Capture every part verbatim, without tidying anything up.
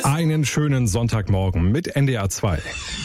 Einen schönen Sonntagmorgen mit N D R zwei.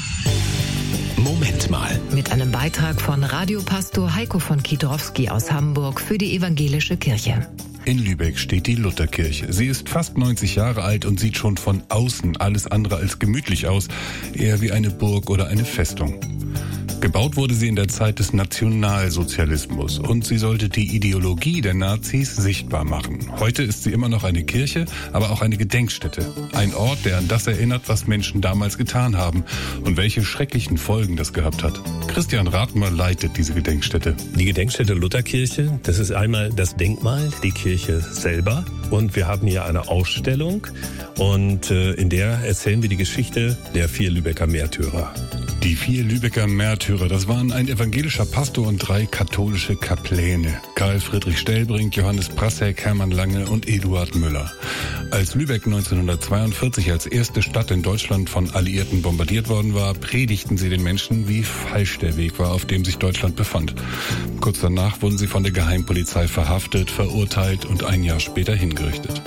Moment mal. Mit einem Beitrag von Radiopastor Heiko von Kiedrowski aus Hamburg für die Evangelische Kirche. In Lübeck steht die Lutherkirche. Sie ist fast neunzig Jahre alt und sieht schon von außen alles andere als gemütlich aus, eher wie eine Burg oder eine Festung. Gebaut wurde sie in der Zeit des Nationalsozialismus und sie sollte die Ideologie der Nazis sichtbar machen. Heute ist sie immer noch eine Kirche, aber auch eine Gedenkstätte. Ein Ort, der an das erinnert, was Menschen damals getan haben und welche schrecklichen Folgen das gehabt hat. Christian Rathmer leitet diese Gedenkstätte. Die Gedenkstätte Lutherkirche, das ist einmal das Denkmal, die Kirche selber. Und wir haben hier eine Ausstellung und äh, in der erzählen wir die Geschichte der vier Lübecker Märtyrer. Die vier Lübecker Märtyrer, das waren ein evangelischer Pastor und drei katholische Kapläne. Karl Friedrich Stellbrink, Johannes Prassek, Hermann Lange und Eduard Müller. Als Lübeck neunzehnhundertzweiundvierzig als erste Stadt in Deutschland von Alliierten bombardiert worden war, predigten sie den Menschen, wie falsch der Weg war, auf dem sich Deutschland befand. Kurz danach wurden sie von der Geheimpolizei verhaftet, verurteilt und ein Jahr später hingerichtet.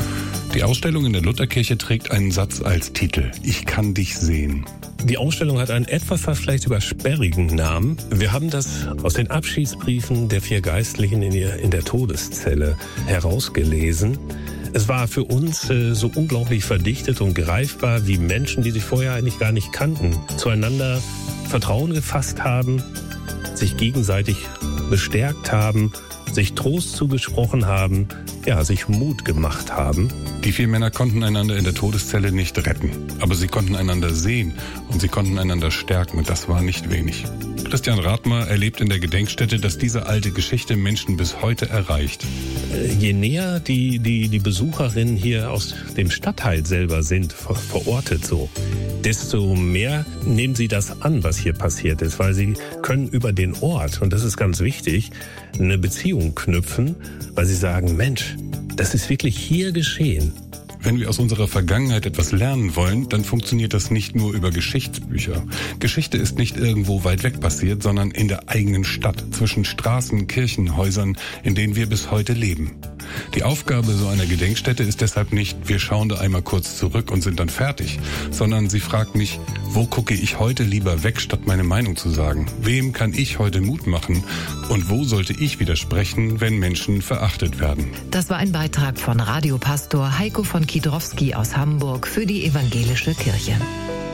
Die Ausstellung in der Lutherkirche trägt einen Satz als Titel: Ich kann dich sehen. Die Ausstellung hat einen etwas vielleicht sogar sperrigen Namen. Wir haben das aus den Abschiedsbriefen der vier Geistlichen in der, in der Todeszelle herausgelesen. Es war für uns äh, so unglaublich verdichtet und greifbar, wie Menschen, die sich vorher eigentlich gar nicht kannten, zueinander Vertrauen gefasst haben, sich gegenseitig bestärkt haben, sich Trost zugesprochen haben, ja, sich Mut gemacht haben. Die vier Männer konnten einander in der Todeszelle nicht retten, aber sie konnten einander sehen und sie konnten einander stärken und das war nicht wenig. Christian Rathmer erlebt in der Gedenkstätte, dass diese alte Geschichte Menschen bis heute erreicht. Je näher die, die, die Besucherinnen hier aus dem Stadtteil selber sind, ver, verortet so, desto mehr nehmen sie das an, was hier passiert ist, weil sie können über den Ort, und das ist ganz wichtig, eine Beziehung knüpfen, weil sie sagen, Mensch, das ist wirklich hier geschehen. Wenn wir aus unserer Vergangenheit etwas lernen wollen, dann funktioniert das nicht nur über Geschichtsbücher. Geschichte ist nicht irgendwo weit weg passiert, sondern in der eigenen Stadt, zwischen Straßen, Kirchen, Häusern, in denen wir bis heute leben. Die Aufgabe so einer Gedenkstätte ist deshalb nicht, wir schauen da einmal kurz zurück und sind dann fertig, sondern sie fragt mich, wo gucke ich heute lieber weg, statt meine Meinung zu sagen? Wem kann ich heute Mut machen? Und wo sollte ich widersprechen, wenn Menschen verachtet werden? Das war ein Beitrag von Radiopastor Heiko von Kiedrowski aus Hamburg für die Evangelische Kirche.